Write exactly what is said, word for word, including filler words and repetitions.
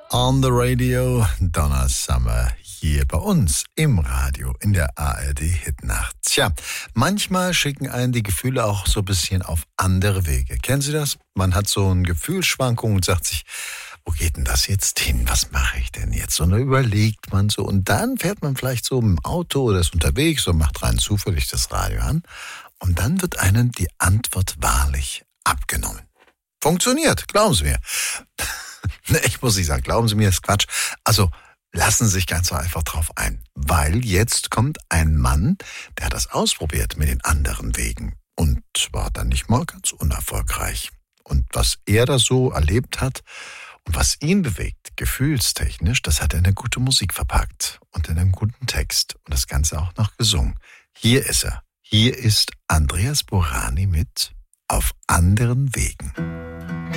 On the Radio, Donna Summer, hier bei uns im Radio in der A R D Hitnacht. Tja, manchmal schicken einen die Gefühle auch so ein bisschen auf andere Wege. Kennen Sie das? Man hat so eine Gefühlsschwankung und sagt sich, wo geht denn das jetzt hin? Was mache ich denn jetzt? Und dann überlegt man so und dann fährt man vielleicht so im Auto oder ist unterwegs und macht rein zufällig das Radio an und dann wird einem die Antwort wahrlich abgenommen. Funktioniert, glauben Sie mir. Ich muss nicht sagen, glauben Sie mir, ist Quatsch. Also lassen Sie sich ganz einfach drauf ein. Weil jetzt kommt ein Mann, der hat das ausprobiert mit den anderen Wegen. Und war dann nicht mal ganz unerfolgreich. Und was er da so erlebt hat und was ihn bewegt, gefühlstechnisch, das hat er in eine gute Musik verpackt. Und in einen guten Text. Und das Ganze auch noch gesungen. Hier ist er. Hier ist Andreas Borani mit Auf anderen Wegen.